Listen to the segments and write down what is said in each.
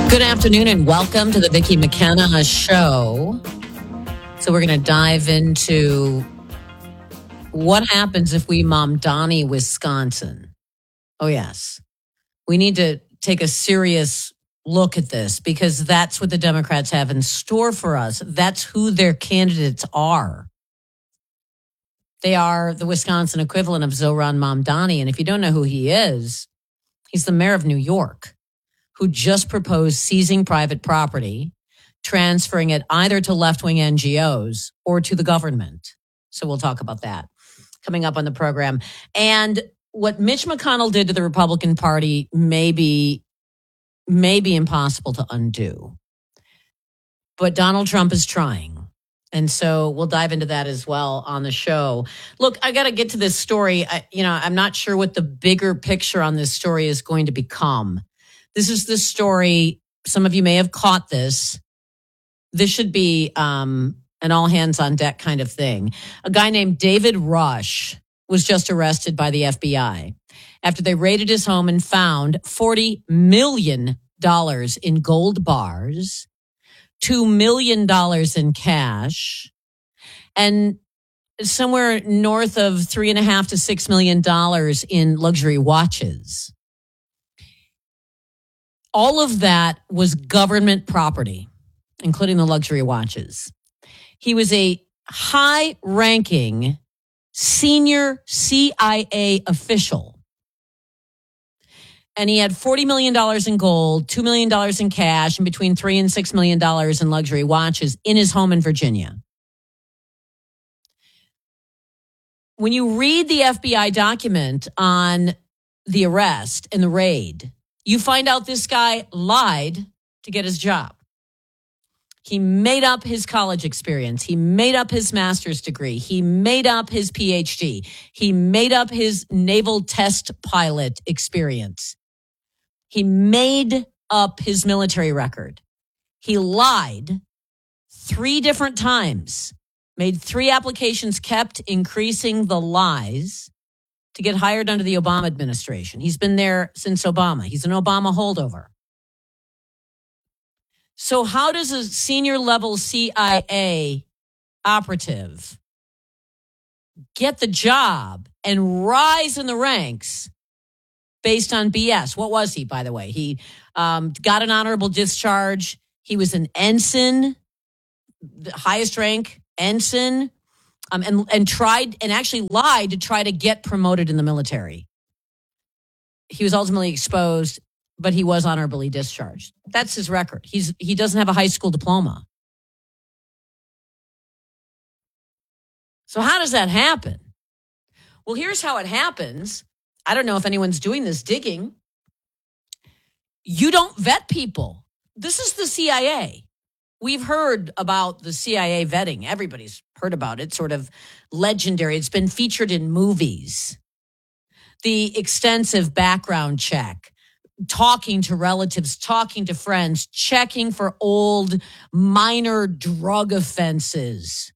Good afternoon and welcome to the Vicki McKenna Show. So we're going to dive into what happens if we Mamdani Wisconsin. Oh, yes. We need to take a serious look at this because that's what the Democrats have in store for us. That's who their candidates are. They are the Wisconsin equivalent of Zohran Mamdani. And if you don't know who he is, he's the mayor of New York, who just proposed seizing private property, transferring it either to left-wing NGOs or to the government. So we'll talk about that coming up on the program. And what Mitch McConnell did to the Republican Party may be impossible to undo. But Donald Trump is trying. And so we'll dive into that as well on the show. Look, I got to get to this story. I'm not sure what the bigger picture on this story is going to become. This is the story. Some of you may have caught this. This should be an all hands on deck kind of thing. A guy named David Rush was just arrested by the FBI after they raided his home and found $40 million in gold bars, $2 million in cash, and somewhere north of $3.5 to $6 million in luxury watches. All of that was government property, including the luxury watches. He was a high-ranking senior CIA official. And he had $40 million in gold, $2 million in cash, and between $3 and $6 million in luxury watches in his home in Virginia. When you read the FBI document on the arrest and the raid, you find out this guy lied to get his job. He made up his college experience. He made up his master's degree. He made up his PhD. He made up his naval test pilot experience. He made up his military record. He lied 3 different times, made 3 applications, kept increasing the lies to get hired under the Obama administration. He's been there since Obama. He's an Obama holdover. So how does a senior level CIA operative get the job and rise in the ranks based on BS? What was he, by the way? He got an honorable discharge. He was an ensign, the highest rank ensign. And tried and actually lied to try to get promoted in the military. He was ultimately exposed, but he was honorably discharged. That's his record. He doesn't have a high school diploma. So how does that happen? Well, here's how it happens. I don't know if anyone's doing this digging. You don't vet people. This is the CIA. We've heard about the CIA vetting. Everybody's heard about it. Sort of legendary. It's been featured in movies. The extensive background check, talking to relatives, talking to friends, checking for old minor drug offenses,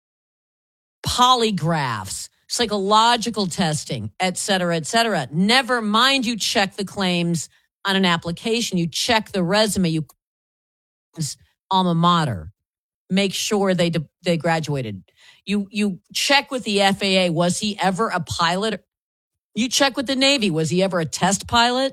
polygraphs, psychological testing, et cetera, et cetera. Never mind you check the claims on an application. You check the resume. You alma mater, make sure they graduated. You check with the FAA. Was he ever a pilot? You check with the Navy. Was he ever a test pilot?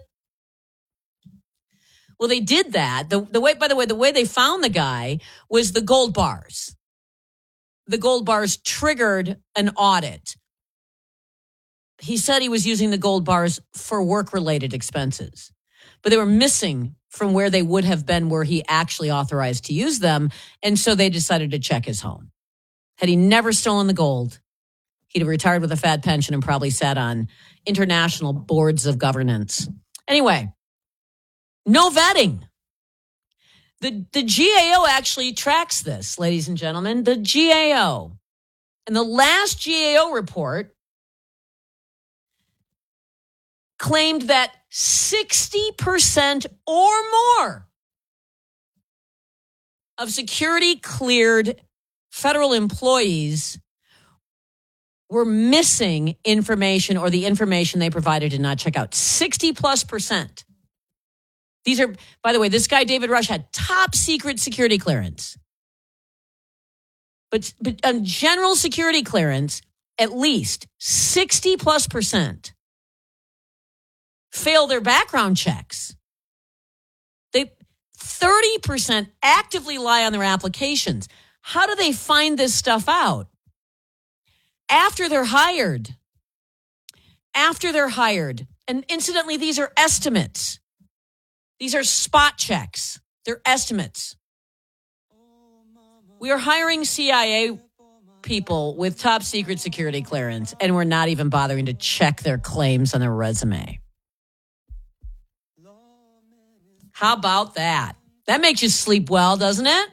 Well, they did that. The way they found the guy was the gold bars. The gold bars triggered an audit. He said he was using the gold bars for work-related expenses, but they were missing from where they would have been were he actually authorized to use them. And so they decided to check his home. Had he never stolen the gold, he'd have retired with a fat pension and probably sat on international boards of governance. Anyway, no vetting. The GAO actually tracks this, ladies and gentlemen. The GAO. And the last GAO report claimed that 60% or more of security cleared federal employees were missing information, or the information they provided did not check out. 60+%. These are, by the way, this guy, David Rush, had top secret security clearance. But on general security clearance, at least 60+% fail their background checks. 30% actively lie on their applications. How do they find this stuff out? After they're hired. And incidentally, these are estimates. These are spot checks. They're estimates. We are hiring CIA people with top secret security clearance, and we're not even bothering to check their claims on their resume. How about that? That makes you sleep well, doesn't it?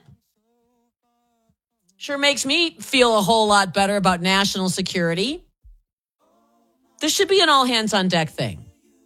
Sure makes me feel a whole lot better about national security. This should be an all hands on deck thing.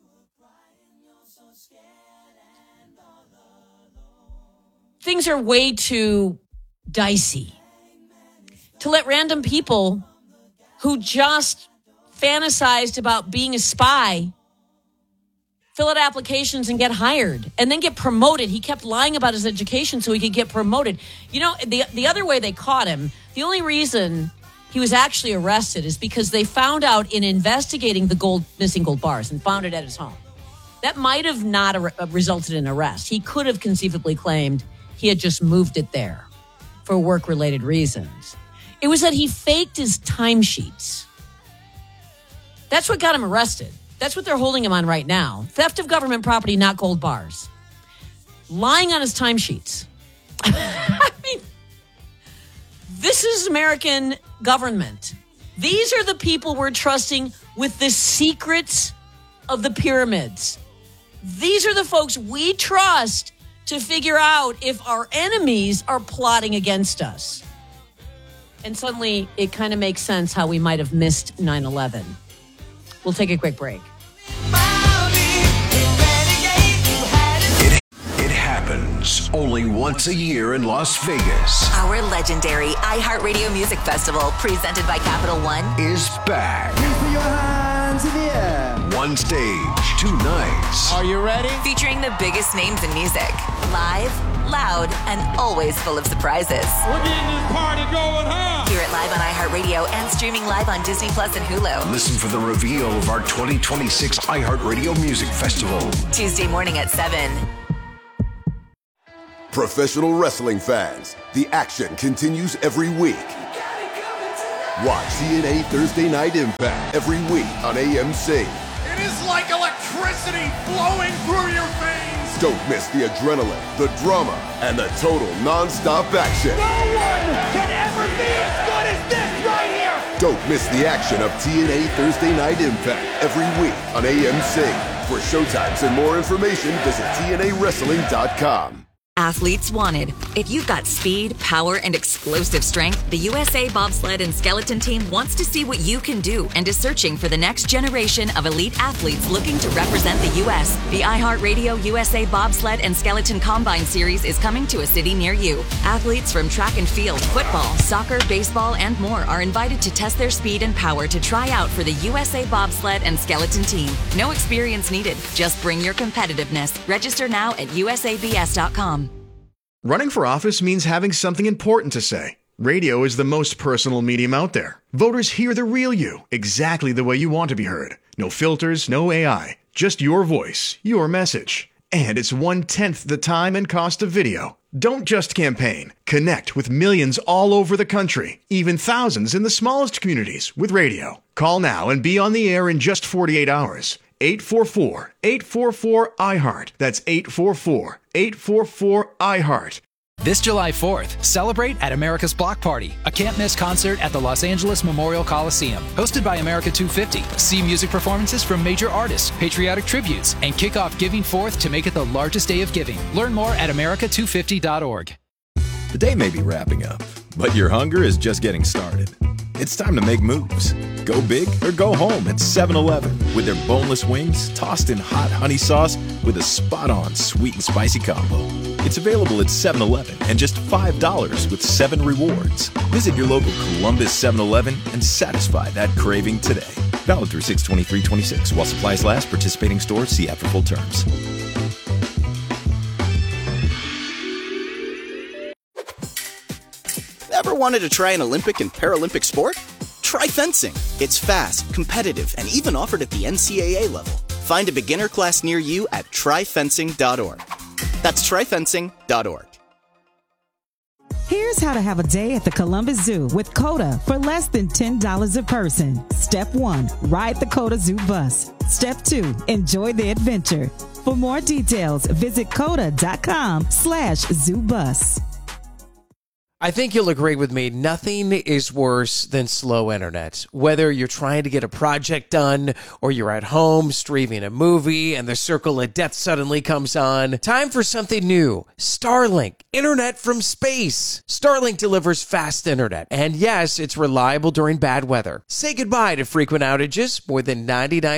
Things are way too dicey to let random people who just fantasized about being a spy fill out applications and get hired and then get promoted. He kept lying about his education so he could get promoted. You know, the other way they caught him, the only reason he was actually arrested is because they found out in investigating the missing gold bars and found it at his home. That might have not resulted in arrest. He could have conceivably claimed he had just moved it there for work-related reasons. It was that he faked his timesheets. That's what got him arrested. That's what they're holding him on right now. Theft of government property, not gold bars. Lying on his timesheets. I mean, this is American government. These are the people we're trusting with the secrets of the pyramids. These are the folks we trust to figure out if our enemies are plotting against us. And suddenly, it kind of makes sense how we might have missed 9/11. We'll take a quick break. It happens only once a year in Las Vegas. Our legendary iHeartRadio Music Festival, presented by Capital One, is back. Please put your hands in the air. One stage, 2 nights. Are you ready? featuring the biggest names in music. Live, loud, and always full of surprises. We're getting this party going, huh? Hear it live on iHeartRadio and streaming live on Disney Plus and Hulu. Listen for the reveal of our 2026 iHeartRadio Music Festival. Tuesday morning at 7. Professional wrestling fans, the action continues every week. Watch TNA Thursday Night Impact every week on AMC. It is like electricity flowing through your veins. Don't miss the adrenaline, the drama, and the total non-stop action. No one can ever be as good as this right here. Don't miss the action of TNA Thursday Night Impact every week on AMC. For showtimes and more information, visit TNAWrestling.com. Athletes wanted. If you've got speed, power, and explosive strength, the USA Bobsled and Skeleton Team wants to see what you can do and is searching for the next generation of elite athletes looking to represent the U.S. The iHeartRadio USA Bobsled and Skeleton Combine Series is coming to a city near you. Athletes from track and field, football, soccer, baseball, and more are invited to test their speed and power to try out for the USA Bobsled and Skeleton Team. No experience needed. Just bring your competitiveness. Register now at usabs.com. Running for office means having something important to say. Radio is the most personal medium out there. Voters hear the real you, exactly the way you want to be heard. No filters, no AI, just your voice, your message. And it's 1/10 the time and cost of video. Don't just campaign. Connect with millions all over the country, even thousands in the smallest communities with radio. Call now and be on the air in just 48 hours. 844-844-iHeart. That's 844-844-iHeart. This July 4th, celebrate at America's Block Party, a can't-miss concert at the Los Angeles Memorial Coliseum. Hosted by America 250. See music performances from major artists, patriotic tributes, and kick off Giving Forth to make it the largest day of giving. Learn more at america250.org. The day may be wrapping up, but your hunger is just getting started. It's time to make moves. Go big or go home at 7-Eleven with their boneless wings tossed in hot honey sauce with a spot-on sweet and spicy combo. It's available at 7-Eleven and just $5 with 7 rewards. Visit your local Columbus 7-Eleven and satisfy that craving today. Valid through 6/23/26 while supplies last. Participating stores see app for full terms. Ever wanted to try an Olympic and Paralympic sport? Try fencing. It's fast, competitive, and even offered at the NCAA level. Find a beginner class near you at tryfencing.org. That's tryfencing.org. Here's how to have a day at the Columbus Zoo with COTA for less than $10 a person. Step 1, ride the COTA Zoo bus. Step 2, enjoy the adventure. For more details, visit COTA.com/ZooBus. I think you'll agree with me, nothing is worse than slow internet. Whether you're trying to get a project done or you're at home streaming a movie and the circle of death suddenly comes on, time for something new. Starlink, internet from space. Starlink delivers fast internet, and yes, it's reliable during bad weather. Say goodbye to frequent outages, more than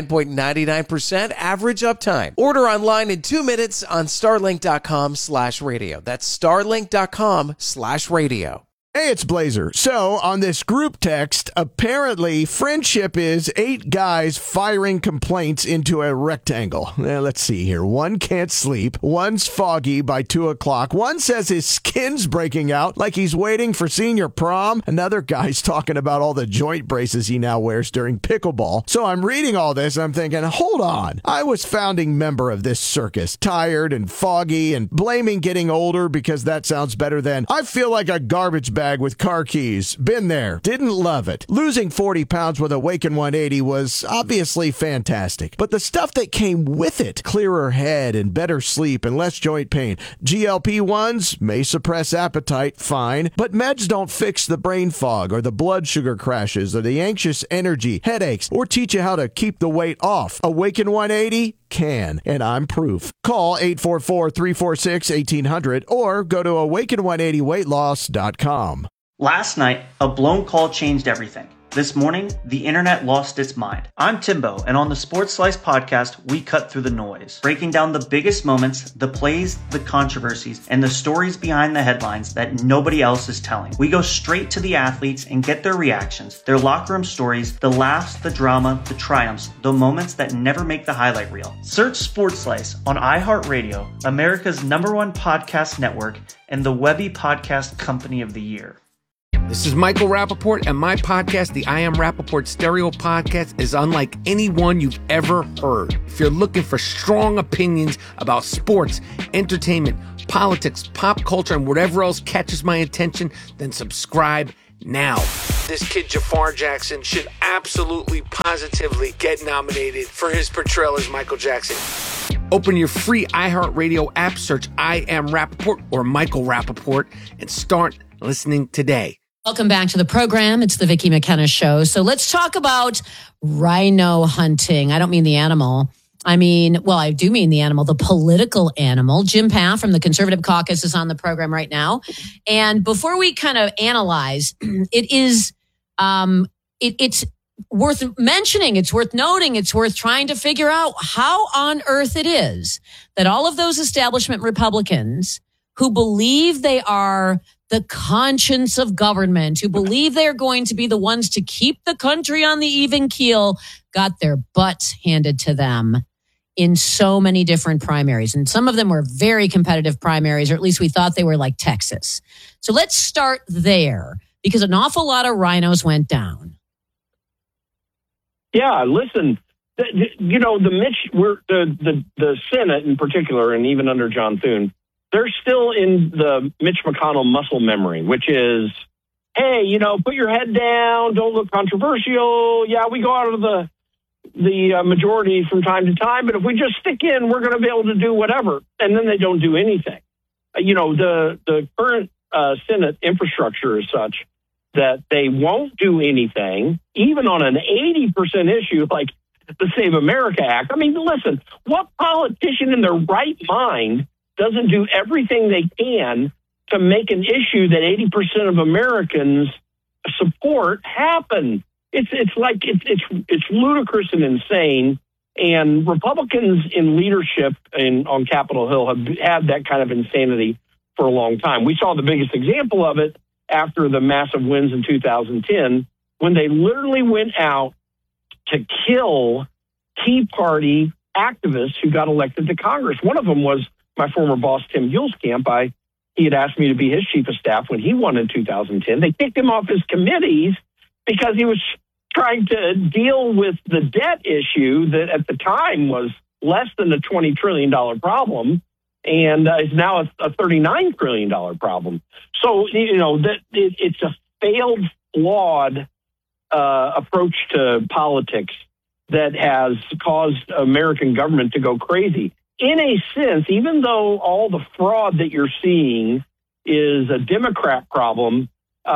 99.99% average uptime. Order online in 2 minutes on starlink.com/radio. That's starlink.com/radio. Hey, it's Blazer. So, on this group text, apparently friendship is 8 guys firing complaints into a rectangle. Now, let's see here. One can't sleep. One's foggy by 2 o'clock. One says his skin's breaking out like he's waiting for senior prom. Another guy's talking about all the joint braces he now wears during pickleball. So, I'm reading all this and I'm thinking, hold on. I was founding member of this circus, tired and foggy and blaming getting older because that sounds better than I feel like a garbage bag with car keys. Been there. Didn't love it. Losing 40 pounds with Awaken 180 was obviously fantastic. But the stuff that came with it, clearer head and better sleep and less joint pain. GLP-1s may suppress appetite, fine. But meds don't fix the brain fog or the blood sugar crashes or the anxious energy, headaches, or teach you how to keep the weight off. Awaken 180 can, and I'm proof. Call 844-346-1800 or go to awaken180weightloss.com. Last night, a blown call changed everything. This morning, the internet lost its mind. I'm Timbo, and on the Sports Slice podcast, we cut through the noise, breaking down the biggest moments, the plays, the controversies, and the stories behind the headlines that nobody else is telling. We go straight to the athletes and get their reactions, their locker room stories, the laughs, the drama, the triumphs, the moments that never make the highlight reel. Search Sports Slice on iHeartRadio, America's #1 podcast network, and the Webby Podcast Company of the Year. This is Michael Rappaport, and my podcast, the I Am Rappaport Stereo Podcast, is unlike any one you've ever heard. If you're looking for strong opinions about sports, entertainment, politics, pop culture, and whatever else catches my attention, then subscribe now. This kid, Jafar Jackson, should absolutely, positively get nominated for his portrayal as Michael Jackson. Open your free iHeartRadio app, search I Am Rappaport or Michael Rappaport, and start listening today. Welcome back to the program. It's the Vicki McKenna Show. So let's talk about rhino hunting. I don't mean the animal. I do mean the animal, the political animal. Jim Paff from the Conservative Caucus is on the program right now. And before we kind of analyze, it's worth mentioning, it's worth noting, it's worth trying to figure out how on earth it is that all of those establishment Republicans who believe they are the conscience of government, who believe they're going to be the ones to keep the country on the even keel, got their butts handed to them in so many different primaries. And some of them were very competitive primaries, or at least we thought they were, like Texas. So let's start there, because an awful lot of rhinos went down. Yeah, listen, the Senate in particular, and even under John Thune, they're still in the Mitch McConnell muscle memory, which is, hey, put your head down, don't look controversial. Yeah, we go out of the majority from time to time, but if we just stick in, we're going to be able to do whatever. And then they don't do anything. The current Senate infrastructure is such that they won't do anything, even on an 80% issue like the Save America Act. I mean, listen, what politician in their right mind doesn't do everything they can to make an issue that 80% of Americans support happen? It's ludicrous and insane. And Republicans in leadership on Capitol Hill have had that kind of insanity for a long time. We saw the biggest example of it after the massive wins in 2010, when they literally went out to kill Tea Party activists who got elected to Congress. One of them was my former boss, Tim Huelskamp. I he had asked me to be his chief of staff when he won in 2010. They kicked him off his committees because he was trying to deal with the debt issue that at the time was less than a $20 trillion problem and is now a $39 trillion problem. So, it's a failed, flawed approach to politics that has caused American government to go crazy. In a sense, even though all the fraud that you're seeing is a Democrat problem,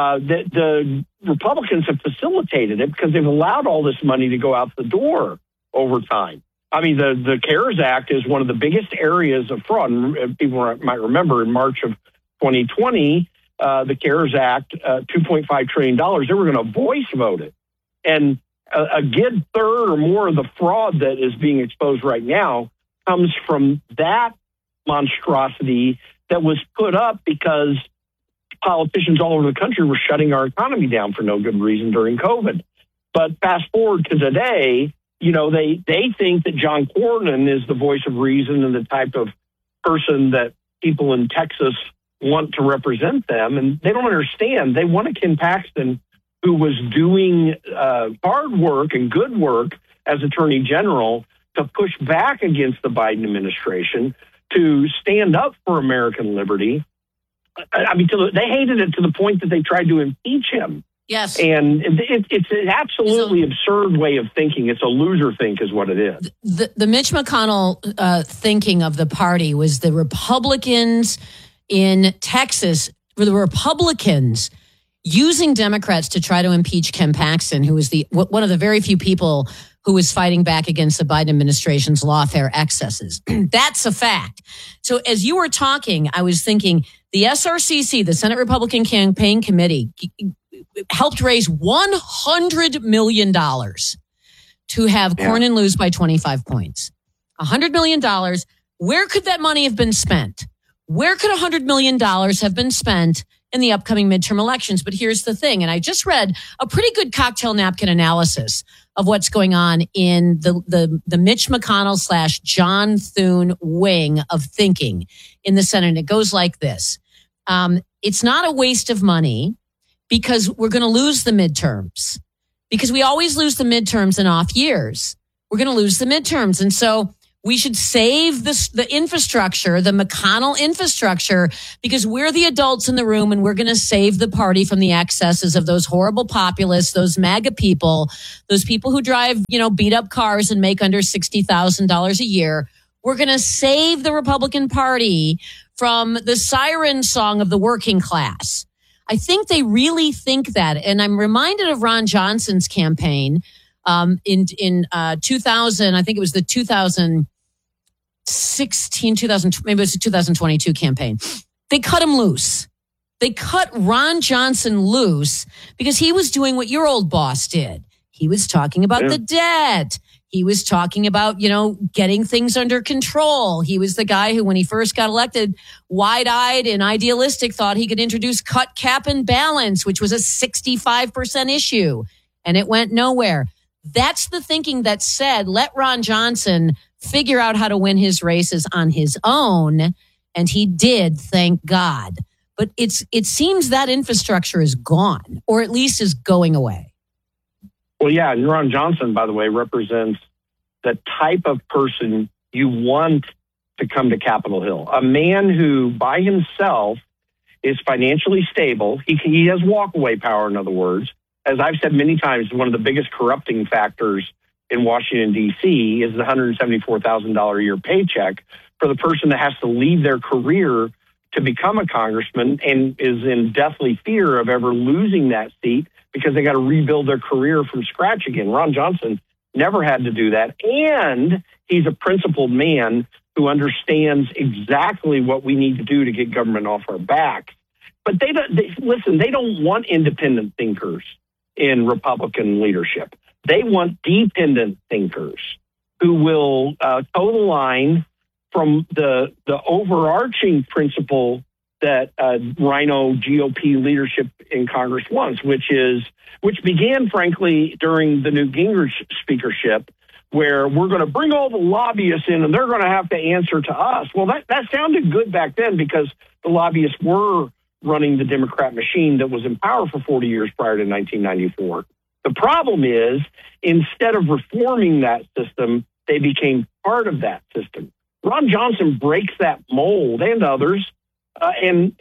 the Republicans have facilitated it because they've allowed all this money to go out the door over time. I mean, the CARES Act is one of the biggest areas of fraud. And people might remember in March of 2020, the CARES Act, $2.5 trillion, they were going to voice vote it. And a good third or more of the fraud that is being exposed right now comes from that monstrosity that was put up because politicians all over the country were shutting our economy down for no good reason during COVID. But fast forward to today, they think that John Cornyn is the voice of reason and the type of person that people in Texas want to represent them. And they don't understand. They want a Ken Paxton who was doing hard work and good work as Attorney General to push back against the Biden administration, to stand up for American liberty. I mean, they hated it to the point that they tried to impeach him. Yes. And it's an absolutely absurd way of thinking. It's a loser think is what it is. The Mitch McConnell thinking of the party was the Republicans in Texas, were the Republicans using Democrats to try to impeach Ken Paxton, who was one of the very few people who was fighting back against the Biden administration's lawfare excesses. That's a fact. So as you were talking, I was thinking the SRCC, the Senate Republican Campaign Committee, helped raise $100 million to have Cornyn lose by 25 points. $100 million. Where could that money have been spent? Where could $100 million have been spent in the upcoming midterm elections? But here's the thing, and I just read a pretty good cocktail napkin analysis of what's going on in the Mitch McConnell / John Thune wing of thinking in the Senate. It goes like this. It's not a waste of money because we're going to lose the midterms, because we always lose the midterms in off years. We're going to lose the midterms. And so we should save the infrastructure, the McConnell infrastructure, because we're the adults in the room and we're going to save the party from the excesses of those horrible populists, those MAGA people, those people who drive, beat up cars and make under $60,000 a year. We're going to save the Republican Party from the siren song of the working class. I think they really think that. And I'm reminded of Ron Johnson's campaign in 2000. I think it was the 2016, maybe it was the 2022 campaign. They cut him loose. They cut Ron Johnson loose because he was doing what your old boss did. He was talking about the debt. He was talking about, getting things under control. He was the guy who, when he first got elected, wide-eyed and idealistic, thought he could introduce cut, cap, and balance, which was a 65% issue. And it went nowhere. That's the thinking that said, let Ron Johnson figure out how to win his races on his own. And he did, thank God. But it seems that infrastructure is gone, or at least is going away. Well, yeah, and Ron Johnson, by the way, represents the type of person you want to come to Capitol Hill. A man who, by himself, is financially stable. He has walkaway power, in other words. As I've said many times, one of the biggest corrupting factors in Washington, D.C. is the $174,000 a year paycheck for the person that has to leave their career to become a congressman and is in deathly fear of ever losing that seat because they got to rebuild their career from scratch again. Ron Johnson never had to do that. And he's a principled man who understands exactly what we need to do to get government off our backs. But they don't want independent thinkers in Republican leadership. They want dependent thinkers who will toe the line from the overarching principle that Rhino GOP leadership in Congress wants, which began, frankly, during the Newt Gingrich speakership, where we're going to bring all the lobbyists in and they're going to have to answer to us. Well, that sounded good back then because the lobbyists were running the Democrat machine that was in power for 40 years prior to 1994. The problem is, instead of reforming that system, they became part of that system. Ron Johnson breaks that mold and others, and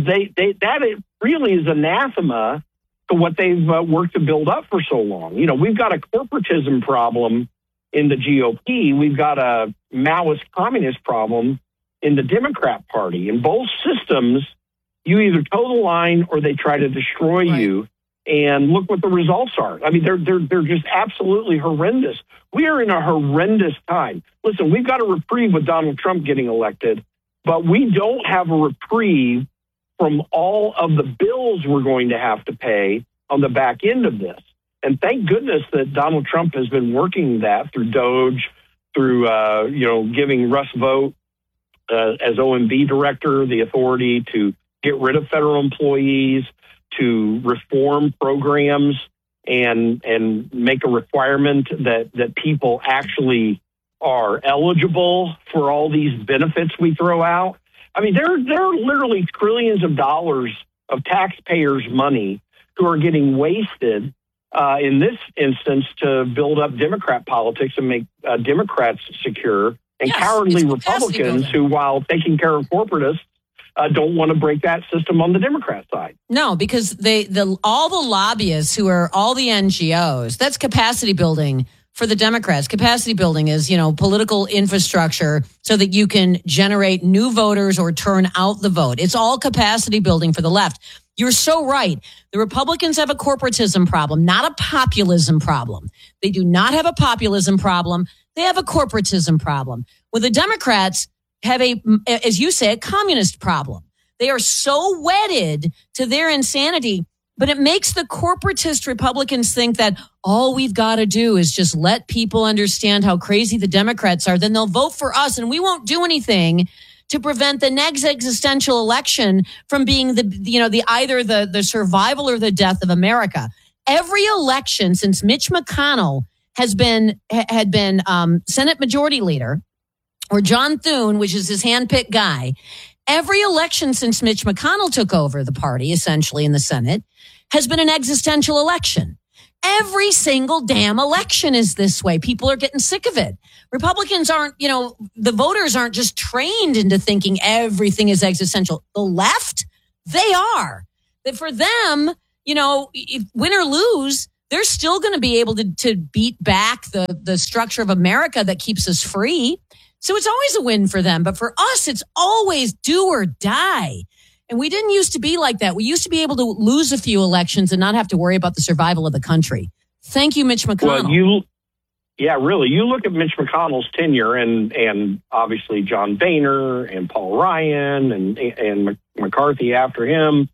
that really is anathema to what they've worked to build up for so long. You know, we've got a corporatism problem in the GOP. We've got a Maoist communist problem in the Democrat Party. In both systems, you either toe the line or they try to destroy you. And look what the results are. I mean, they're just absolutely horrendous. We are in a horrendous time. Listen, we've got a reprieve with Donald Trump getting elected, but we don't have a reprieve from all of the bills we're going to have to pay on the back end of this. And thank goodness that Donald Trump has been working that through DOGE, through giving Russ Vought as OMB director the authority to get rid of federal employees, to reform programs and make a requirement that people actually are eligible for all these benefits we throw out. I mean, there are literally trillions of dollars of taxpayers' money who are getting wasted in this instance to build up Democrat politics and make Democrats secure, and cowardly Republicans who, while taking care of corporatists, don't want to break that system on the Democrat side. No, because all the lobbyists who are all the NGOs, that's capacity building for the Democrats. Capacity building is, political infrastructure so that you can generate new voters or turn out the vote. It's all capacity building for the left. You're so right. The Republicans have a corporatism problem, not a populism problem. They do not have a populism problem. They have a corporatism problem. Well, the Democrats have as you say, a communist problem. They are so wedded to their insanity, but it makes the corporatist Republicans think that all we've got to do is just let people understand how crazy the Democrats are. Then they'll vote for us and we won't do anything to prevent the next existential election from being either the survival or the death of America. Every election since Mitch McConnell had been Senate Majority Leader, or John Thune, which is his handpicked guy, every election since Mitch McConnell took over the party, essentially in the Senate, has been an existential election. Every single damn election is this way. People are getting sick of it. Republicans aren't, the voters aren't just trained into thinking everything is existential. The left, they are. That for them, if win or lose, they're still going to be able to beat back the structure of America that keeps us free. So it's always a win for them. But for us, it's always do or die. And we didn't used to be like that. We used to be able to lose a few elections and not have to worry about the survival of the country. Thank you, Mitch McConnell. Well, really. You look at Mitch McConnell's tenure and obviously John Boehner and Paul Ryan and McCarthy after him.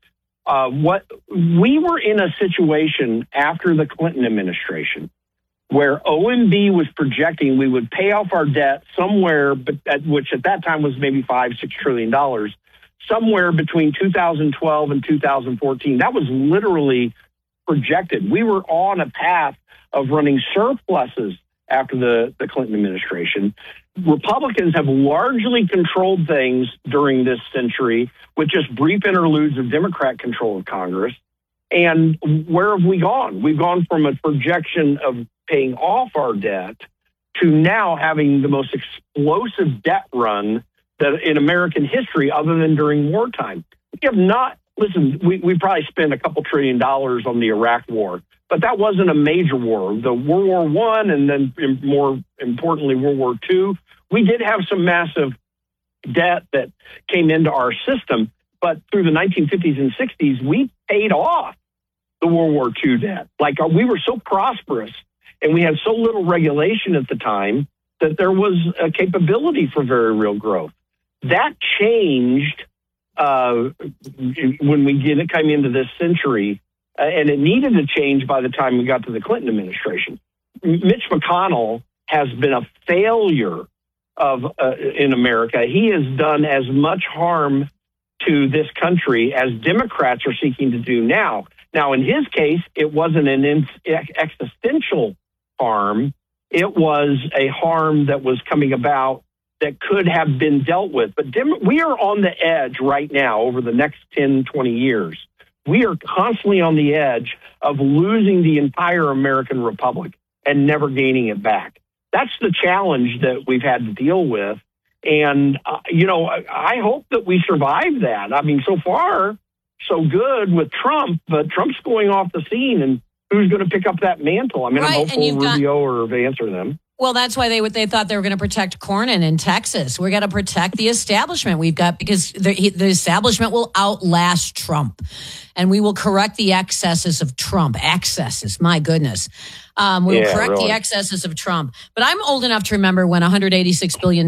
We were in a situation after the Clinton administration where OMB was projecting we would pay off our debt somewhere, which at that time was maybe $5-6 trillion, somewhere between 2012 and 2014. That was literally projected. We were on a path of running surpluses after the Clinton administration. Republicans have largely controlled things during this century with just brief interludes of Democrat control of Congress. And where have we gone? We've gone from a projection of paying off our debt to now having the most explosive debt run that in American history, other than during wartime. We have not, we probably spent a couple $1 trillion on the Iraq war, but that wasn't a major war. The World War I and then more importantly, World War II, we did have some massive debt that came into our system, but through the 1950s and 60s, we paid off the World War II debt. We were so prosperous and we had so little regulation at the time that there was a capability for very real growth. That changed when we came into this century, and it needed to change by the time we got to the Clinton administration. Mitch McConnell has been a failure in America. He has done as much harm to this country as Democrats are seeking to do now. Now, in his case, it wasn't an existential harm. it was a harm that was coming about that could have been dealt with. But we are on the edge right now over the next 10, 20 years. We are constantly on the edge of losing the entire American Republic and never gaining it back. That's the challenge that we've had to deal with. And, I hope that we survive that. I mean, so far, so good with Trump, but Trump's going off the scene, and who's going to pick up that mantle? I mean, I'm hopeful Rubio or Vance or them. Well, that's why they thought they were going to protect Cornyn in Texas. We're going to protect the establishment because the establishment will outlast Trump, and we will correct the excesses of Trump. Excesses, my goodness. We will correct the excesses of Trump. But I'm old enough to remember when $186 billion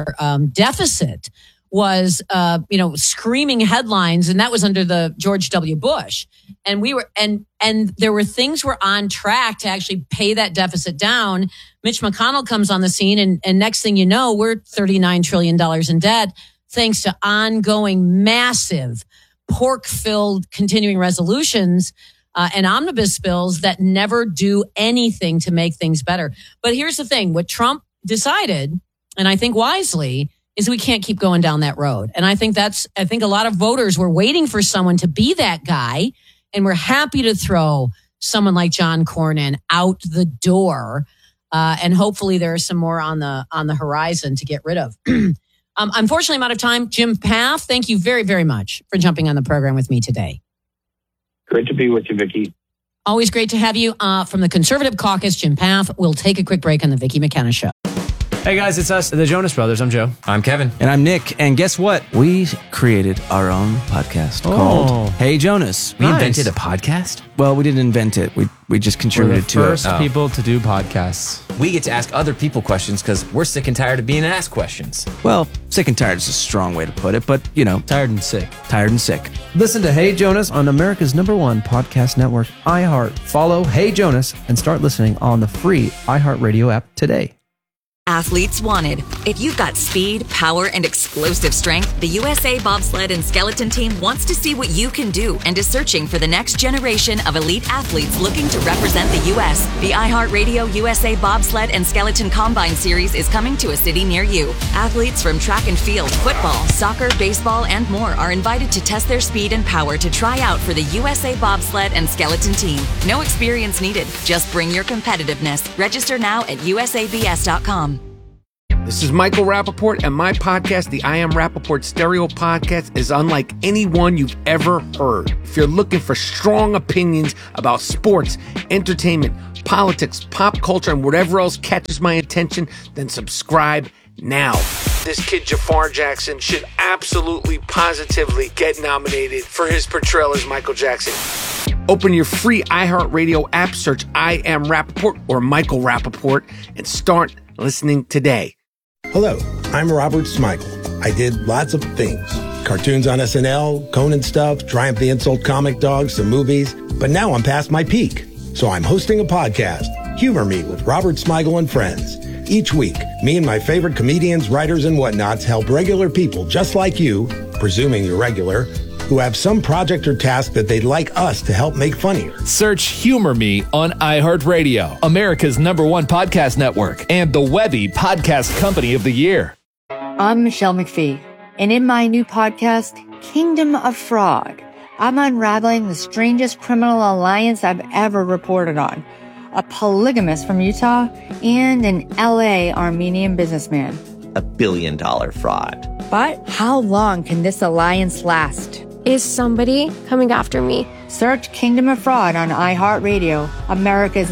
deficit was, screaming headlines, and that was under the George W. Bush. And we were, and there were things were on track to actually pay that deficit down. Mitch McConnell comes on the scene, and next thing you know, we're $39 trillion in debt, thanks to ongoing massive pork-filled continuing resolutions and omnibus bills that never do anything to make things better. But here's the thing, what Trump decided, and I think wisely, is we can't keep going down that road. And I think a lot of voters were waiting for someone to be that guy, and we're happy to throw someone like John Cornyn out the door. And hopefully there are some more on the horizon to get rid of. Unfortunately, I'm out of time. Jim Paff, thank you very, very much for jumping on the program with me today. Great to be with you, Vicki. Always great to have you. From the Conservative Caucus, Jim Paff. We'll take a quick break on the Vicki McKenna Show. Hey guys, it's us, the Jonas Brothers. I'm Joe. I'm Kevin. And I'm Nick. And guess what? We created our own podcast called Hey Jonas. We invented a podcast? Well, we didn't invent it. We just contributed to it. We're the first people to do podcasts. We get to ask other people questions because we're sick and tired of being asked questions. Well, sick and tired is a strong way to put it, but, Tired and sick. Tired and sick. Listen to Hey Jonas on America's #1 podcast network, iHeart. Follow Hey Jonas and start listening on the free iHeartRadio app today. Athletes wanted. If you've got speed, power, and explosive strength, the USA Bobsled and Skeleton Team wants to see what you can do and is searching for the next generation of elite athletes looking to represent the U.S. The iHeartRadio USA Bobsled and Skeleton Combine Series is coming to a city near you. Athletes from track and field, football, soccer, baseball, and more are invited to test their speed and power to try out for the USA Bobsled and Skeleton Team. No experience needed. Just bring your competitiveness. Register now at usabs.com. This is Michael Rappaport, and my podcast, the I Am Rappaport Stereo Podcast, is unlike any one you've ever heard. If you're looking for strong opinions about sports, entertainment, politics, pop culture, and whatever else catches my attention, then subscribe now. This kid Jafar Jackson should absolutely, positively get nominated for his portrayal as Michael Jackson. Open your free iHeartRadio app, search I Am Rappaport or Michael Rappaport, and start listening today. Hello, I'm Robert Smigel. I did lots of things. Cartoons on SNL, Conan stuff, Triumph the Insult Comic Dog, some movies. But now I'm past my peak. So I'm hosting a podcast, Humor Me with Robert Smigel and Friends. Each week, me and my favorite comedians, writers, and whatnots help regular people just like you, presuming you're regular, who have some project or task that they'd like us to help make funnier. Search Humor Me on iHeartRadio, America's #1 podcast network, and the Webby Podcast Company of the Year. I'm Michelle McPhee, and in my new podcast, Kingdom of Fraud, I'm unraveling the strangest criminal alliance I've ever reported on. A polygamist from Utah and an LA Armenian businessman. $1 billion fraud. But how long can this alliance last? Is somebody coming after me? Search Kingdom of Fraud on iHeartRadio, America's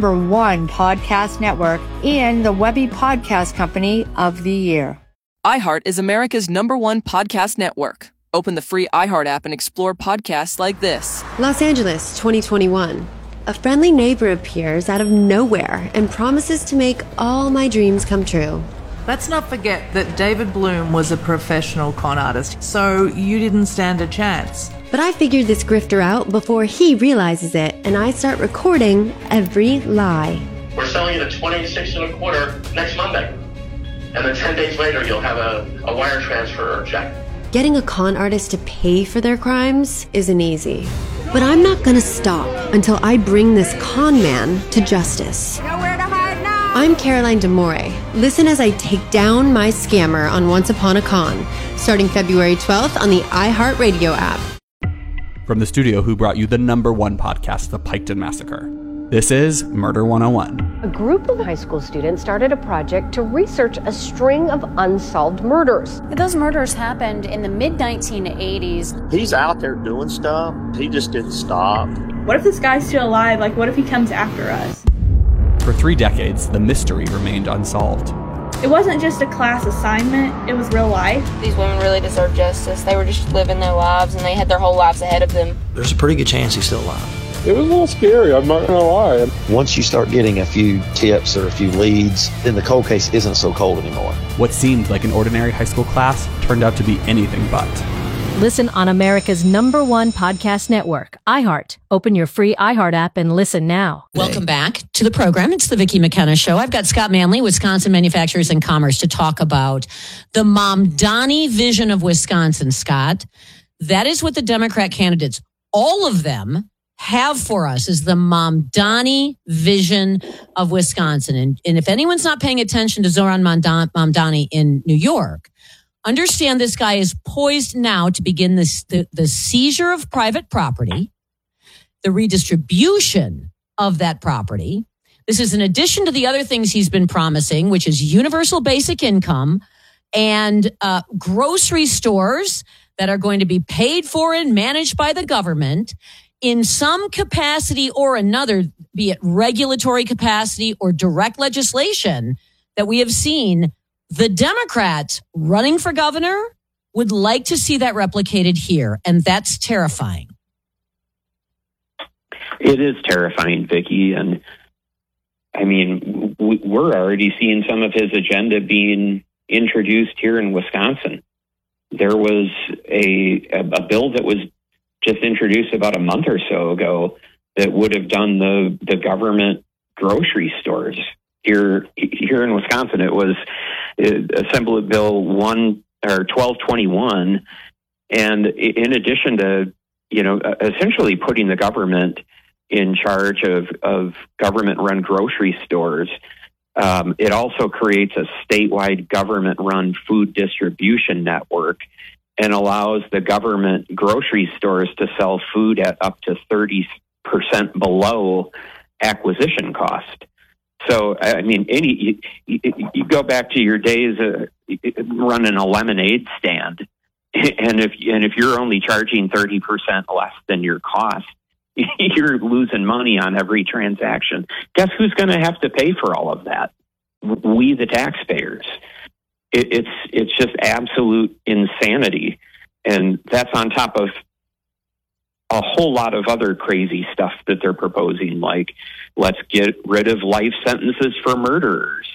#1 podcast network, and the Webby Podcast Company of the Year. iHeart is America's #1 podcast network. Open the free iHeart app and explore podcasts like this. Los Angeles, 2021. A friendly neighbor appears out of nowhere and promises to make all my dreams come true. Let's not forget that David Bloom was a professional con artist, so you didn't stand a chance. But I figured this grifter out before he realizes it, and I start recording every lie. We're selling it at $26.25 next Monday. And then 10 days later, you'll have a wire transfer or check. Getting a con artist to pay for their crimes isn't easy. But I'm not going to stop until I bring this con man to justice. Nowhere to hide now! I'm Caroline D'Amore. Listen as I take down my scammer on Once Upon a Con, starting February 12th on the iHeartRadio app. From the studio who brought you the #1 podcast, The Piketon Massacre, this is Murder 101. A group of high school students started a project to research a string of unsolved murders. Those murders happened in the mid-1980s. He's out there doing stuff. He just didn't stop. What if this guy's still alive? Like, what if he comes after us? For 3 decades, the mystery remained unsolved. It wasn't just a class assignment, it was real life. These women really deserve justice. They were just living their lives, and they had their whole lives ahead of them. There's a pretty good chance he's still alive. It was a little scary, I'm not going to lie. Once you start getting a few tips or a few leads, then the cold case isn't so cold anymore. What seemed like an ordinary high school class turned out to be anything but. Listen on America's #1 podcast network, iHeart. Open your free iHeart app and listen now. Welcome back to the program. It's the Vicki McKenna Show. I've got Scott Manley, Wisconsin Manufacturers and Commerce, to talk about the Mamdani vision of Wisconsin, Scott. That is what the Democrat candidates, all of them, have for us, is the Mamdani vision of Wisconsin. And if anyone's not paying attention to Zoran Mamdani in New York, understand this guy is poised now to begin the seizure of private property, the redistribution of that property. This is in addition to the other things he's been promising, which is universal basic income and grocery stores that are going to be paid for and managed by the government in some capacity or another, be it regulatory capacity or direct legislation that we have seen. The Democrats running for governor would like to see that replicated here, and that's terrifying. It is terrifying, Vicki, and I mean, we're already seeing some of his agenda being introduced here in Wisconsin. There was a bill that was just introduced about a month or so ago that would have done the government grocery stores here in Wisconsin. It was Assembly Bill 1221, and in addition to essentially putting the government in charge of government-run grocery stores, it also creates a statewide government-run food distribution network and allows the government grocery stores to sell food at up to 30% below acquisition cost. So, I mean, you go back to your days running a lemonade stand, and if you're only charging 30% less than your cost, you're losing money on every transaction. Guess who's going to have to pay for all of that? We, the taxpayers. It's just absolute insanity, and that's on top of a whole lot of other crazy stuff that they're proposing, like let's get rid of life sentences for murderers.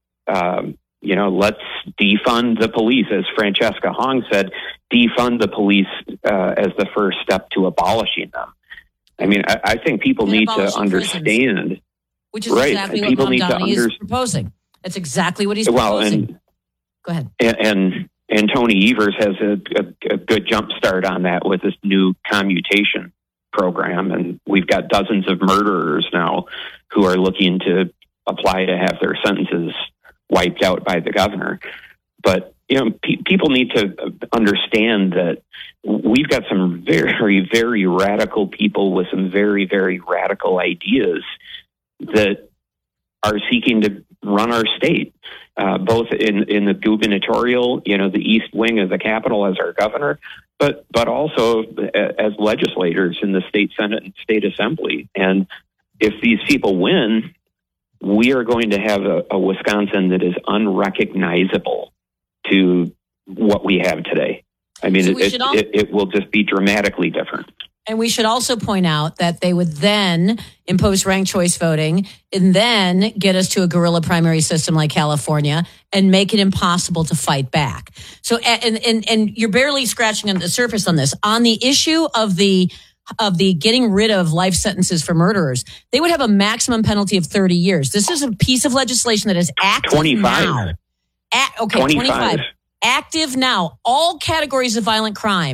Let's defund the police, as Francesca Hong said, defund the police as the first step to abolishing them. I mean, I think people need to understand, prisons, which is exactly what Mamdani is proposing. That's exactly what he's proposing. Go ahead. And Tony Evers has a good jump start on that with this new commutation program. And we've got dozens of murderers now who are looking to apply to have their sentences wiped out by the governor. But, people need to understand that we've got some very, very radical people with some very, very radical ideas that are seeking to run our state, both in the gubernatorial, the East Wing of the Capitol as our governor, but also as legislators in the state Senate and state assembly. And if these people win, we are going to have a Wisconsin that is unrecognizable to what we have today. I mean, so it will just be dramatically different. And we should also point out that they would then impose ranked choice voting and then get us to a guerrilla primary system like California and make it impossible to fight back. So, and you're barely scratching on the surface on this. On the issue of the getting rid of life sentences for murderers, they would have a maximum penalty of 30 years. This is a piece of legislation that is active 25. Now. 25. Active now. All categories of violent crime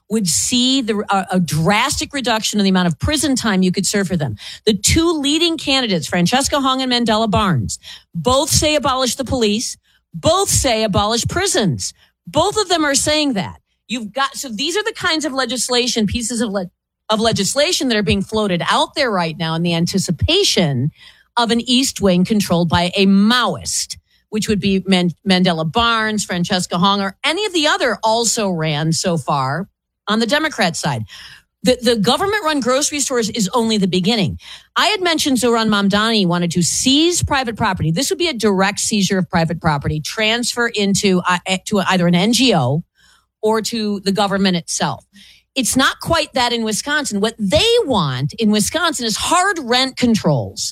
would see a drastic reduction in the amount of prison time you could serve for them. The two leading candidates, Francesca Hong and Mandela Barnes, both say abolish the police, both say abolish prisons. Both of them are saying that. So these are the kinds of pieces of legislation that are being floated out there right now in the anticipation of an East Wing controlled by a Maoist, which would be Mandela Barnes, Francesca Hong, or any of the other also ran so far on the Democrat side. The government-run grocery stores is only the beginning. I had mentioned Zohran Mamdani wanted to seize private property. This would be a direct seizure of private property, transfer to either an NGO or to the government itself. It's not quite that in Wisconsin. What they want in Wisconsin is hard rent controls.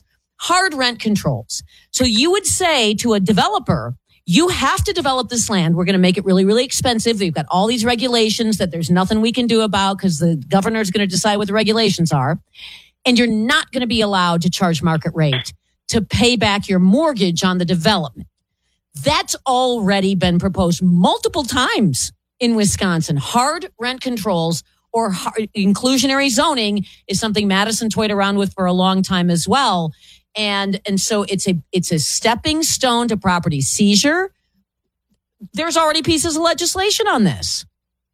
So you would say to a developer, you have to develop this land. We're going to make it really, really expensive. We've got all these regulations that there's nothing we can do about because the governor is going to decide what the regulations are. And you're not going to be allowed to charge market rate to pay back your mortgage on the development. That's already been proposed multiple times in Wisconsin. Hard rent controls or inclusionary zoning is something Madison toyed around with for a long time as well. And so it's a stepping stone to property seizure. There's already pieces of legislation on this.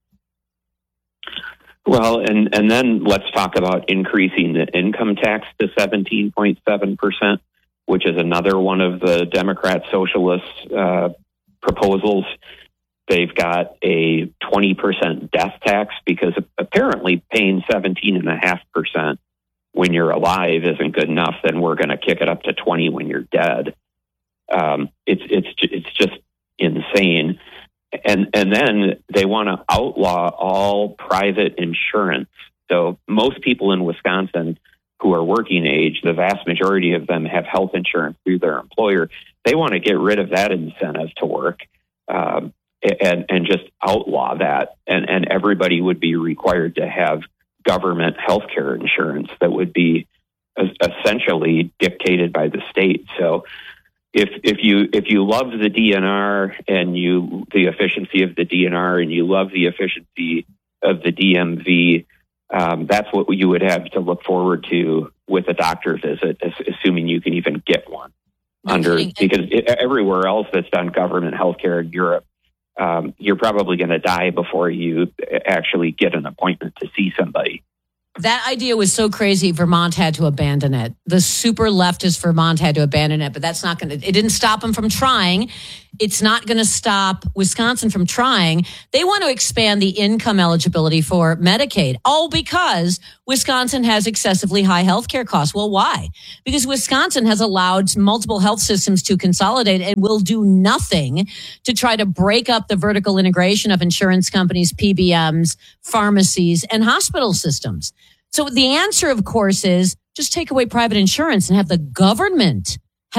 Well, and then let's talk about increasing the income tax to 17.7%, which is another one of the Democrat socialist proposals. They've got a 20% death tax because apparently paying 17.5% when you're alive isn't good enough. Then we're going to kick it up to 20 when you're dead. It's just insane. And then they want to outlaw all private insurance. So most people in Wisconsin who are working age, the vast majority of them have health insurance through their employer. They want to get rid of that incentive to work and just outlaw that. And everybody would be required to have government health care insurance that would be essentially dictated by the state. So if you love the DNR and the efficiency of the DNR and you love the efficiency of the DMV, that's what you would have to look forward to with a doctor visit, assuming you can even get one. Because everywhere else that's done government healthcare in Europe, you're probably going to die before you actually get an appointment to see somebody. That idea was so crazy, Vermont had to abandon it. The super leftist Vermont had to abandon it, but that's not going to, it didn't stop them from trying. It's not going to stop Wisconsin from trying. They want to expand the income eligibility for Medicaid, all because Wisconsin has excessively high healthcare costs. Well, why? Because Wisconsin has allowed multiple health systems to consolidate and will do nothing to try to break up the vertical integration of insurance companies, PBMs, pharmacies, and hospital systems. So the answer, of course, is just take away private insurance and have the government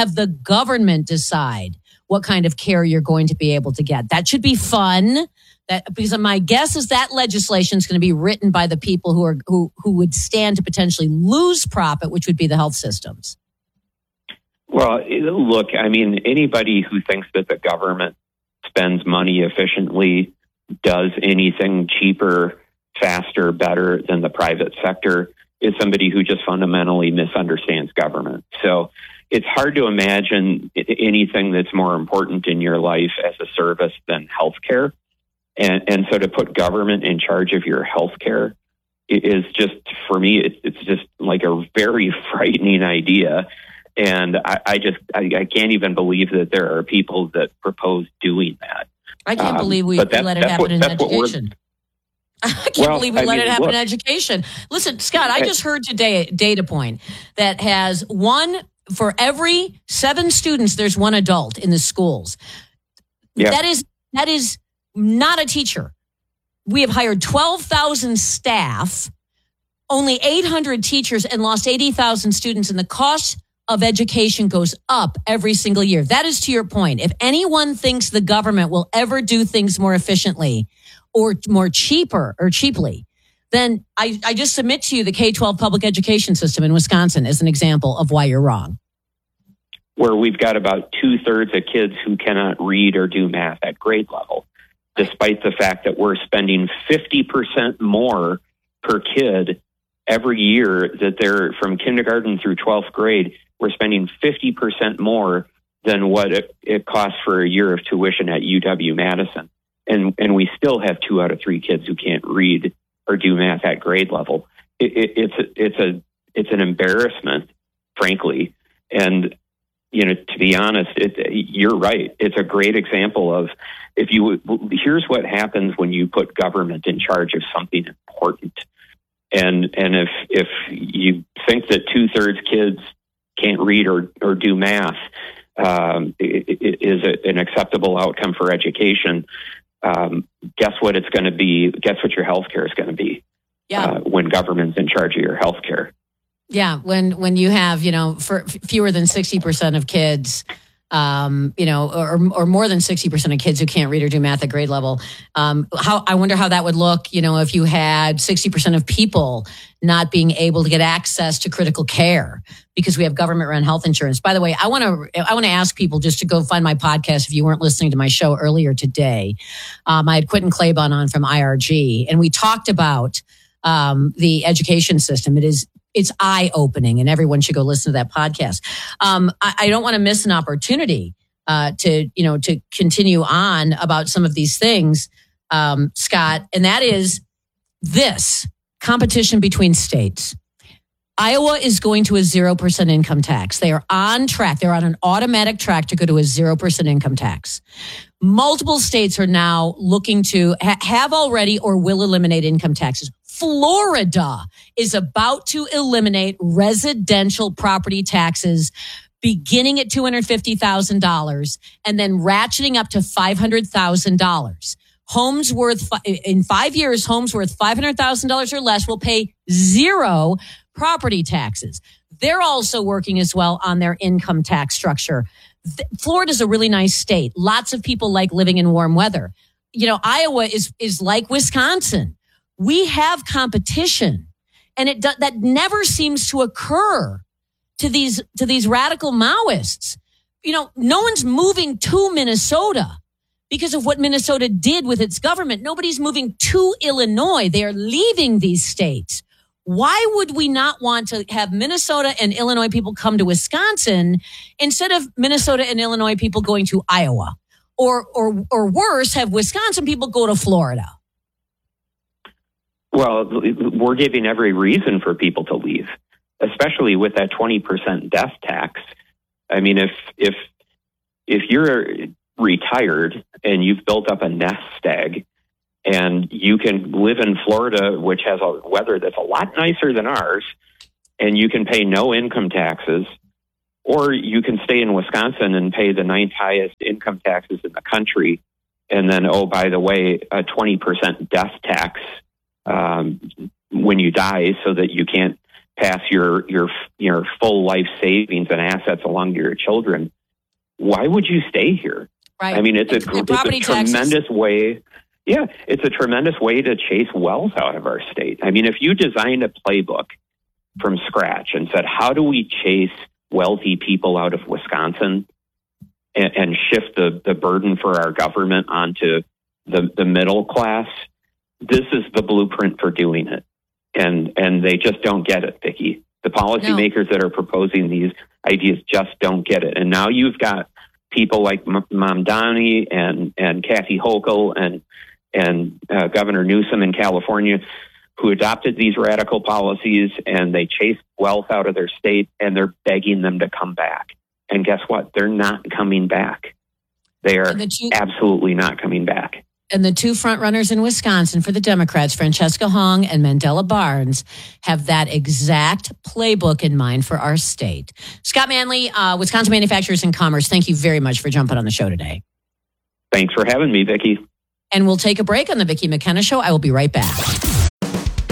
decide what kind of care you're going to be able to get. That should be fun. Because my guess is that legislation is going to be written by the people who would stand to potentially lose profit, which would be the health systems. Well, look, I mean, anybody who thinks that the government spends money efficiently, does anything cheaper, faster, better than the private sector is somebody who just fundamentally misunderstands government. So it's hard to imagine anything that's more important in your life as a service than healthcare. And so to put government in charge of your healthcare is just, for me, it's just like a very frightening idea. And I can't even believe that there are people that propose doing that. I can't believe we let it happen in education. I can't believe we let it happen in education. Listen, Scott, I just heard today a data point that has for every 7 students, there's 1 adult in the schools. Yeah. That is not a teacher. We have hired 12,000 staff, only 800 teachers, and lost 80,000 students. And the cost of education goes up every single year. That is to your point. If anyone thinks the government will ever do things more efficiently or more cheaply, then I just submit to you the K-12 public education system in Wisconsin as an example of why you're wrong. Where we've got about 2/3 of kids who cannot read or do math at grade level. despite the fact that we're spending 50% more per kid every year that they're from kindergarten through 12th grade. We're spending 50% more than what it costs for a year of tuition at UW-Madison. And we still have 2 out of 3 kids who can't read or do math at grade level. It's an embarrassment, frankly. And, to be honest, you're right. It's a great example of here's what happens when you put government in charge of something important. And if you think that 2/3 kids can't read or do math is an acceptable outcome for education, guess what it's going to be? Guess what your health care is going to be when government's in charge of your health care. Yeah, when you have, for fewer than 60% of kids, or more than 60% of kids who can't read or do math at grade level, I wonder how that would look, if you had 60% of people not being able to get access to critical care because we have government-run health insurance. By the way, I want to ask people just to go find my podcast if you weren't listening to my show earlier today. I had Quentin Claiborne on from IRG, and we talked about the education system. It's eye-opening, and everyone should go listen to that podcast. I don't want to miss an opportunity to continue on about some of these things, Scott, and that is this competition between states. Iowa is going to a 0% income tax. They are on track. They're on an automatic track to go to a 0% income tax. Multiple states are now looking to have already or will eliminate income taxes. Florida is about to eliminate residential property taxes beginning at $250,000 and then ratcheting up to $500,000. Homes worth, in 5 years, homes worth $500,000 or less will pay 0 property taxes. They're also working as well on their income tax structure. Florida's a really nice state. Lots of people like living in warm weather. Iowa is like Wisconsin. We have competition, and that never seems to occur to these radical Maoists. No one's moving to Minnesota because of what Minnesota did with its government. Nobody's moving to Illinois. They are leaving these states. Why would we not want to have Minnesota and Illinois people come to Wisconsin instead of Minnesota and Illinois people going to Iowa? Or worse, have Wisconsin people go to Florida? Well, we're giving every reason for people to leave, especially with that 20% death tax. I mean, if you're retired and you've built up a nest egg and you can live in Florida, which has a weather that's a lot nicer than ours, and you can pay no income taxes, or you can stay in Wisconsin and pay the 9th highest income taxes in the country, and then, oh, by the way, a 20% death tax when you die, so that you can't pass your full life savings and assets along to your children. Why would you stay here? Right. I mean, it's a tremendous way. Yeah, it's a tremendous way to chase wealth out of our state. I mean, if you designed a playbook from scratch and said, how do we chase wealthy people out of Wisconsin and shift the burden for our government onto the middle class, this is the blueprint for doing it. And they just don't get it, Vicki. The policymakers that are proposing these ideas just don't get it. And now you've got people like Mamdani and Kathy Hochul and Governor Newsom in California, who adopted these radical policies, and they chased wealth out of their state, and they're begging them to come back. And guess what? They're not coming back. They are absolutely not coming back. And the two front runners in Wisconsin for the Democrats, Francesca Hong and Mandela Barnes, have that exact playbook in mind for our state. Scott Manley, Wisconsin Manufacturers and Commerce, thank you very much for jumping on the show today. Thanks for having me, Vicki. And we'll take a break on the Vicki McKenna Show. I will be right back.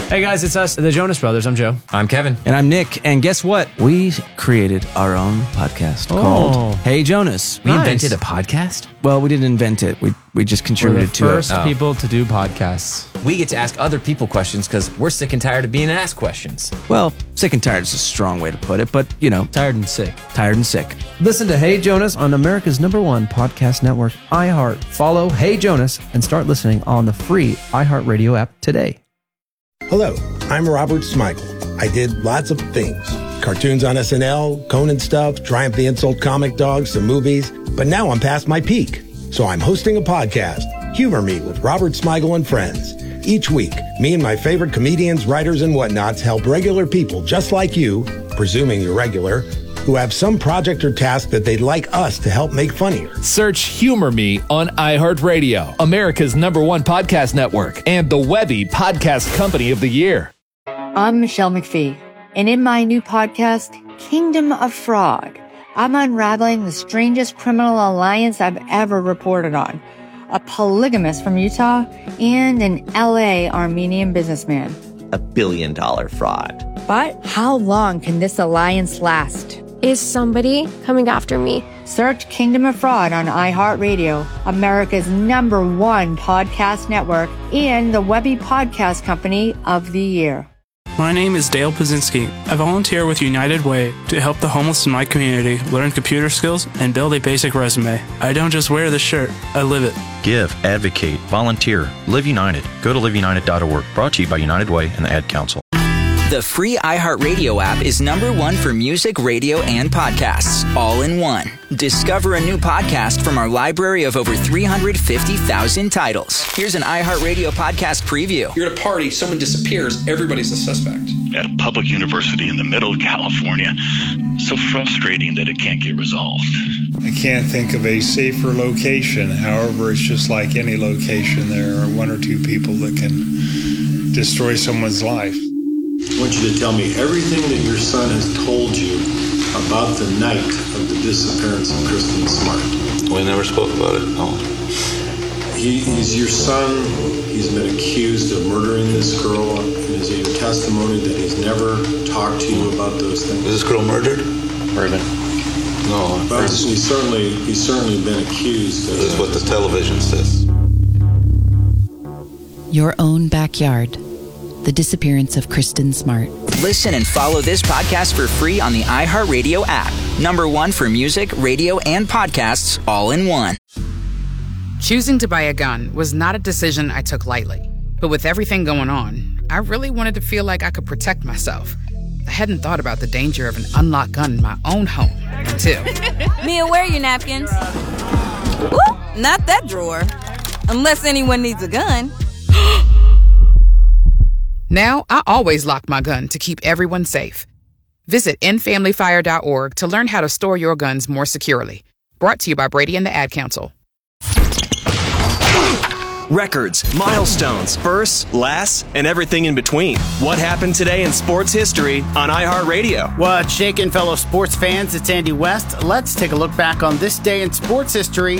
Hey guys, it's us, the Jonas Brothers. I'm Joe. I'm Kevin. And I'm Nick. And guess what? We created our own podcast called Hey Jonas. We invented a podcast? Well, we didn't invent it. We just contributed to it. We're the first people to do podcasts. We get to ask other people questions because we're sick and tired of being asked questions. Well, sick and tired is a strong way to put it, but, you know. Tired and sick. Tired and sick. Listen to Hey Jonas on America's #1 podcast network, iHeart. Follow Hey Jonas and start listening on the free iHeartRadio app today. Hello, I'm Robert Smigel. I did lots of things. Cartoons on SNL, Conan stuff, Triumph the Insult Comic Dogs, some movies. But now I'm past my peak. So I'm hosting a podcast, Humor Me with Robert Smigel and Friends. Each week, me and my favorite comedians, writers, and whatnots help regular people just like you, presuming you're regular, who have some project or task that they'd like us to help make funnier. Search Humor Me on iHeartRadio, America's #1 podcast network, and the Webby Podcast Company of the Year. I'm Michelle McPhee, and in my new podcast, Kingdom of Frog, I'm unraveling the strangest criminal alliance I've ever reported on. A polygamist from Utah and an LA Armenian businessman. $1 billion fraud. But how long can this alliance last? Is somebody coming after me? Search Kingdom of Fraud on iHeartRadio, America's #1 podcast network, and the Webby Podcast Company of the Year. My name is Dale Pazinski. I volunteer with United Way to help the homeless in my community learn computer skills and build a basic resume. I don't just wear this shirt, I live it. Give, advocate, volunteer, Live United. Go to liveunited.org. Brought to you by United Way and the Ad Council. The free iHeartRadio app is #1 for music, radio, and podcasts, all in one. Discover a new podcast from our library of over 350,000 titles. Here's an iHeartRadio podcast preview. You're at a party, someone disappears, everybody's a suspect. At a public university in the middle of California. So frustrating that it can't get resolved. I can't think of a safer location. However, it's just like any location. There are one or two people that can destroy someone's life. I want you to tell me everything that your son has told you about the night of the disappearance of Kristen Smart. We never spoke about it, no. He's your son. He's been accused of murdering this girl. And is it your testimony that he's never talked to you about those things? Was this girl murdered? Murdered. No. But he's certainly been accused. This is what the television says. Your Own Backyard. The Disappearance of Kristen Smart. Listen and follow this podcast for free on the iHeartRadio app. #1 for music, radio, and podcasts, all in one. Choosing to buy a gun was not a decision I took lightly. But with everything going on, I really wanted to feel like I could protect myself. I hadn't thought about the danger of an unlocked gun in my own home until... Mia, where are your napkins? Ooh, not that drawer. Unless anyone needs a gun. Now, I always lock my gun to keep everyone safe. Visit endfamilyfire.org to learn how to store your guns more securely. Brought to you by Brady and the Ad Council. Records, milestones, firsts, lasts, and everything in between. What happened today in sports history on iHeartRadio? What's shaking, fellow sports fans? It's Andy West. Let's take a look back on this day in sports history